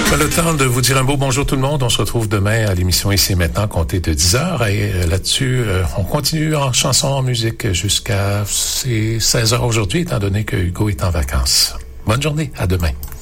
Pas le temps de vous dire un beau bonjour tout le monde. On se retrouve demain à l'émission Ici et Maintenant, comptée de 10h. Et là-dessus, on continue en chanson, en musique jusqu'à 16h aujourd'hui, étant donné que Hugo est en vacances. Bonne journée, à demain.